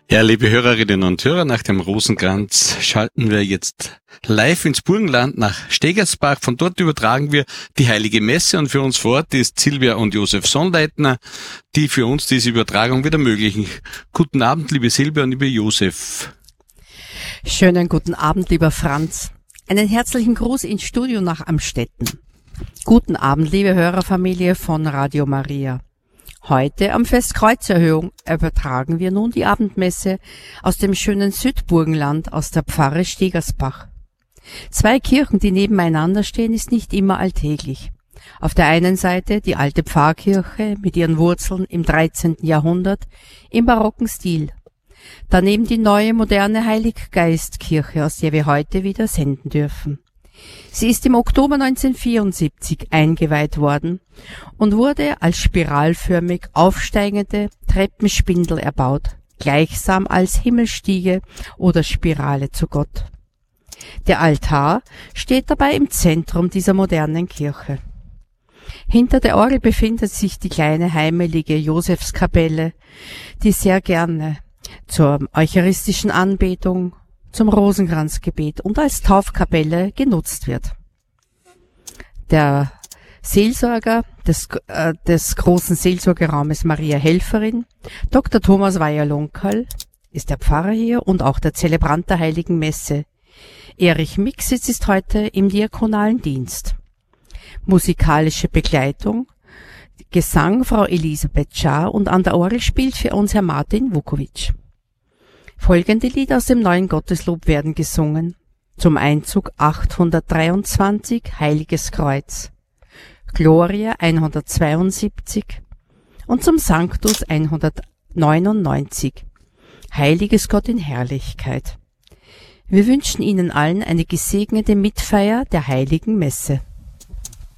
Ja, liebe Hörerinnen und Hörer, nach dem Rosenkranz schalten wir jetzt live ins Burgenland nach Stegersbach. Von dort übertragen wir die Heilige Messe und für uns vor Ort ist Silvia und Josef Sonnleitner, die für uns diese Übertragung wieder ermöglichen. Guten Abend, liebe Silvia und liebe Josef. Schönen guten Abend, lieber Franz. Einen herzlichen Gruß ins Studio nach Amstetten. Guten Abend, liebe Hörerfamilie von Radio Maria. Heute am Fest Kreuzerhöhung übertragen wir nun die Abendmesse aus dem schönen Südburgenland aus der Pfarre Stegersbach. Zwei Kirchen, die nebeneinander stehen, ist nicht immer alltäglich. Auf der einen Seite die alte Pfarrkirche mit ihren Wurzeln im 13. Jahrhundert im barocken Stil. Daneben die neue moderne Heiliggeistkirche, aus der wir heute wieder senden dürfen. Sie ist im Oktober 1974 eingeweiht worden und wurde als spiralförmig aufsteigende Treppenspindel erbaut, gleichsam als Himmelstiege oder Spirale zu Gott. Der Altar steht dabei im Zentrum dieser modernen Kirche. Hinter der Orgel befindet sich die kleine heimelige Josefskapelle, die sehr gerne zur eucharistischen Anbetung, zum Rosenkranzgebet und als Taufkapelle genutzt wird. Der Seelsorger des großen Seelsorgeraumes Maria Helferin, Dr. Thomas Weyer-Lonkerl, ist der Pfarrer hier und auch der Zelebrant der Heiligen Messe. Erich Mixitz ist heute im diakonalen Dienst. Musikalische Begleitung, Gesang Frau Elisabeth Schaar und an der Orgel spielt für uns Herr Martin Vukovic. Folgende Lieder aus dem neuen Gotteslob werden gesungen. Zum Einzug 823 Heiliges Kreuz, Gloria 172 und zum Sanctus 199 Heiliges Gott in Herrlichkeit. Wir wünschen Ihnen allen eine gesegnete Mitfeier der Heiligen Messe.